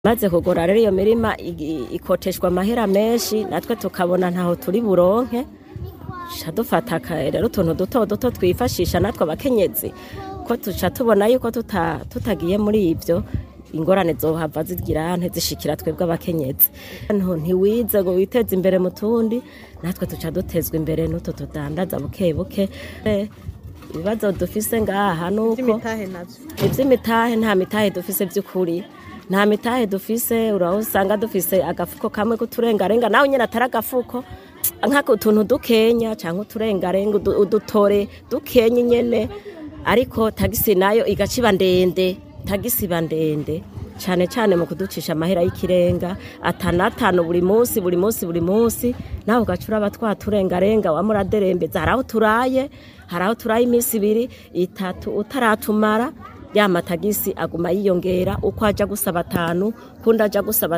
maze kugura rero iyo mirima ikoteshwa amahera menshi natwe tukabona ntaho turi buronke dufata rero utuntu duto duto twifashisha natwe abakenyezi ko tuca tubona yuko tutagiye muri ibyo ingorane zohava zigira zishikira twebwe abakenyezi ntiwize ngo witeze imbere mu tundi natwe tuca dutezwa imbere n'utu tudandaza buke buke ibibazo dufise ngaha nuko ivy'imitahe nta mitahe dufise by'ukuri nta mitahe dufise urahusanga dufise agafuko kamwe kuturengarenga nawe nyene atari agafuko nk'ako utuntu dukenya cyangwa uturengarenga udutore dukenye nyene ariko tagisi nayo igaciba ndende tagisi bandende cyane cyane mu kuducisha amahera y'ikirenga atanu buri munsi nawe ugacura abatwaturengarenga wa muraderembeza haraho turaye iminsi 2-3 utaratumara ya matagisi aguma yiyongera uko aja gusaba 5 kunda aja gusaba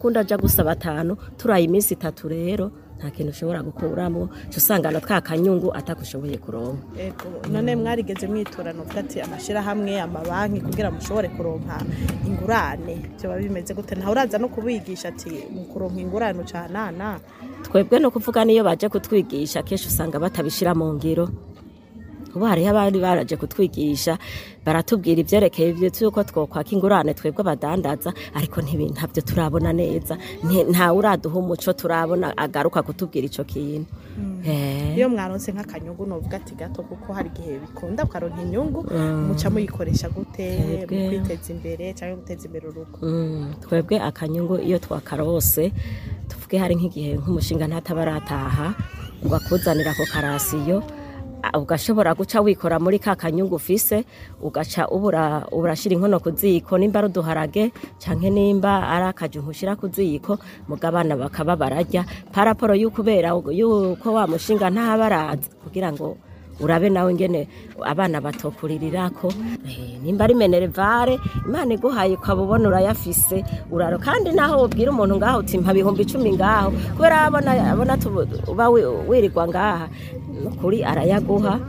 5 turaye iminsi 3 rero nta kintu ushobora gukuramo usangana twakanyungu atakushoboye kuronka. None mwarigeze mwitorano ufite amashira hamwe amabanki kugira mushobore kuronka ingurane byo babimeze gute nta uraza no kubigisha ati mu kuronka ingurane canana twebwe no kuvuga niyo baje kutwigisha kesho usanga batabishira mu ngiro ubare abandi baraje kutwigisha baratubwira ivyerekeye ivyo tuko twokwaka ingurane twebwe badandaza ariko ntavyo turabona neza nta uraduha umuco turabona agaruka kutubwira ico kintu iyo mwaronse nk'akanyungu novuga ati gato kuko hari gihe bikunda ukaronka inyungu muca muyikoresha gute mu kwiteza imbere cyangwa guteza imbere urugo twebwe akanyungu iyo twakarose tuvuge hari nk'igihe nk'umushinga ntatabarataha ugakuzanira ko karasiyo ugashobora guca wikora muri ka kanyungu ufise ugaca urashira inkono ku ziko nimba ruduharage canke nimba arakaje nkushira ku ziko mugabana bakaba barajya paraporo y'ukubera yuko wa mushinga nta baraza kugira ngo urabe nawe ngene abana batokuririrako nimba ari menerevare Imana iguhaye ukabubona urayafise uraro kandi naho ubwira umuntu ngaho uti mpa 10,000 ngaho kubera abona uba wirirwa ngaha kuri arayaguha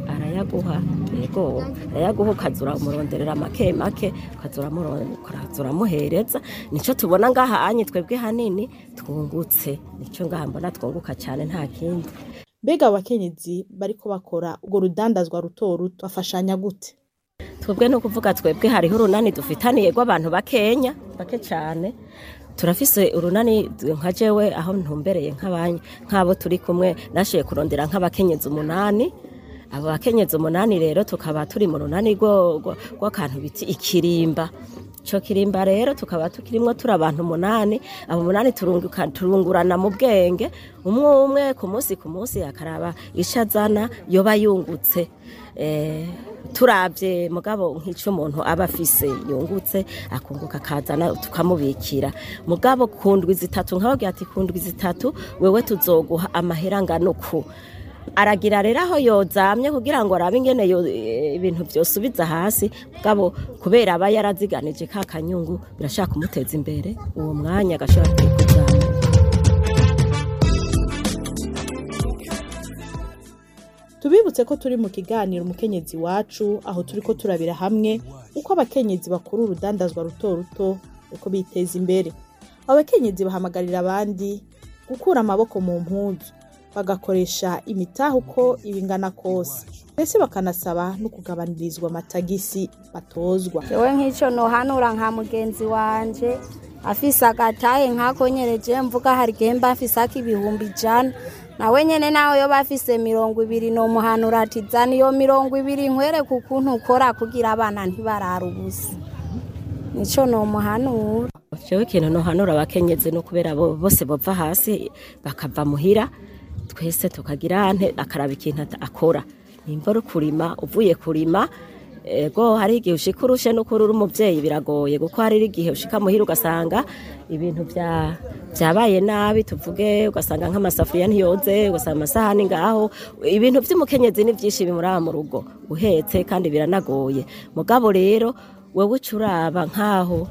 yego arayaguha ukazura umuronderera make ukazura muhereza nico tubona ngaha anye twebwe hanini twungutse nico ngaha mbona twunguka cyane nta kindi. Mbega abakenyezi bariko bakora ubwo rudandazwa ruto bafashanya gute? Twebwe no kuvuga twebwe hariho urunani dufitaniye rw'abantu bake cyane turafise urunani nka jewe aho ntumbereye nk'abo turi kumwe nashiye kurondera nk'abakenyezi 8 abo bakenyezi 8 rero tukaba turi mu runani rw'akantu biti ikirimba cyo kirimba rero tukaba tukirimwo turi abantu 8 abo 8 turungurana mu bwenge umwe ku munsi akaraba ishazana yoba yungutse turabye mugabo nk'ico umuntu aba afise yungutse akunguka kazana tukamubikira mugabo kundwi 3 nkabagira ati kundwi 3 wewe tuzoguha amahera nganuku aragira rero aho yozamye kugira ngo arabe ingene ibintu byosubiza hasi mugabo kubera aba yaraziganije ka kanyungu birashaka kumuteza imbere uwo mwanya gashobora kuzana. Tubibutse ko turi mu kiganiro umukenyezi wacu aho turiko turabira hamwe uko abakenyezi bakora urudandazwa ruto uko biteza imbere. Abakenyezi bahamagarira abandi gukura amaboko mu mpuzu bagakoresha imitahe uko ibingana kose mbese bakanasaba no kugabanirizwa amatagisi batozwa. Jewe nk'icyo nohanura nka mugenzi wanje afise agatahe nkako nyereje mvuga hari gemba afise ak'ibihumbi 100 nawe nyene naho yo bafise 20 no muhanura ati zani yo 20 nkwere kukuntu ukora kugira abana ntibarara ubusa nico no muhanura. Jewe kintu no hanura abakenyezi no kubera bose bova hasi bakava muhira twese tukagira akaraba ikintu akora nimba kurima uvuye kurima ego hari igihe ushikurushe no kurura umuvyeyi biragoye kuko hari igihe ushika muhira ugasanga ibintu byabaye nabi tuvuge ugasanga nk'amasafuriya ntiyoze ugasanga amasahani ngaho ibintu by'umukenyezi ni byinshi bimuraba mu rugo uhetse kandi biranagoye mugabo rero wewe ucuraba nkaho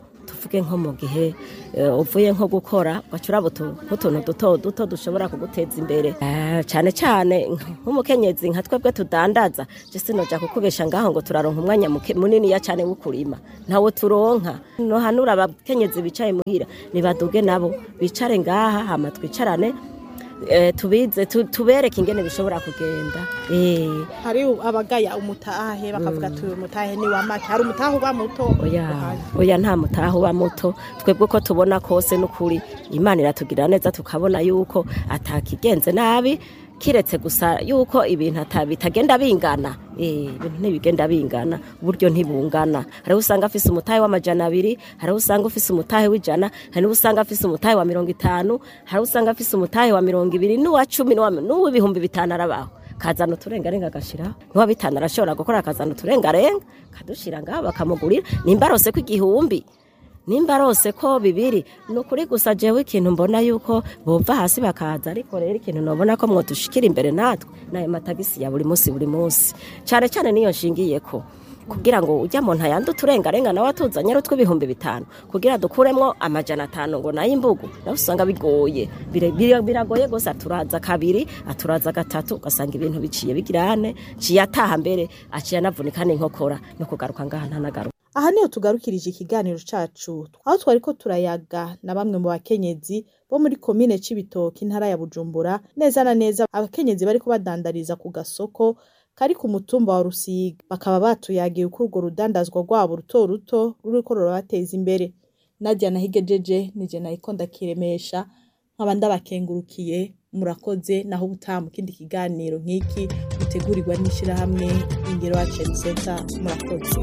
tuvuge nko mu gihe uvuye nko gukora ugacuraba utuntu duto duto dushobora kuguteza imbere cyane cyane nk'umukenyezi nka twebwe tudandaza je sinoja kukubesha ngaho ngo turaronka umwanya munini ya cyane wo kurima ntawo turonka no hanura abakenyezi bicaye muhira nibaduge nabo bicare ngaha hama twicarane tubize tubereke ingene bishobora kugenda hari abagaya umutahe bakavuga tuye umutahe ni wamake hari umutahe uba muto oya nta mutahe uba muto twebwe ko tubona kose n'ukuri Imana iratugira neza tukabona yuko atakigenze nabi kiretse gusa yuko ibintu bitagenda bingana ibintu ntibigenda bingana uburyo ntibungana hari usanga afise umutahe w'200 hari usanga ufise umutahe w'100 hari usanga afise umutahe wa 50 hari usanga afise umutahe wa 20 n'uwa 10 n'uw'ibihumbi 5 arabaho kazana uturengarenga agashira n'uwa 5 arashobora gukora kazana uturengarenga kadushira ngaho bakamugurira nimba rose ko igihumbi nimba rose ko 2 nukuri gusa jewe ikintu mbona yuko bova hasi bakaza ariko rero ikintu nobona ko mwodushikira imbere natwe nayo matagisi ya buri munsi cyane cyane niyo nshingiye ko kugira ngo ujya mu ntayandi uturengarenga nawe atuzanye rutw'ibihumbi 5 kugira dukuremwo 500 ngo nayo imbugu nawe usanga bigoye biragoye gose aturaza 2 aturaza 3 ugasanga ibintu biciye bigirane ciyataha mbere aciye navunika n'inkokora no kugaruka ngaha ntanagaruka. Aha niyo tugarukirije ikiganiro cacu aho twariko turayaga na bamwe mu bakenyezi bo muri komine Cibitoke intara ya Bujumbura neza na neza abakenyezi bariko badandariza ku gasoko kari ku mutumba wa Rusiga bakaba batuyagiye uko urwo rudandazwa rwabo ruto ruto ruriko rurabateza imbere. Nadia Nahigejeje nije nayikonda kiremesha nk'abandi abakengurukiye murakoze naho butamu kindi kiganiro nk'iki gutegurirwa n'ishira hamwe Ingero Action Center murakoze.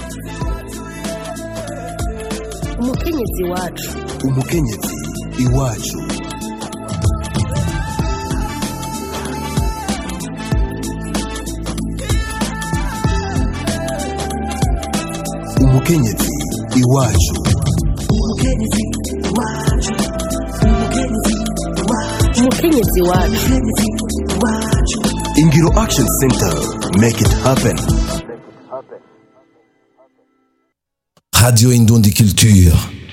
Umukenyezi wacu umukenyezi iwacu umukenyezi iwacu umukenyezi wacu Ingiro Action Center, make it happen. Radio Indundi Culture.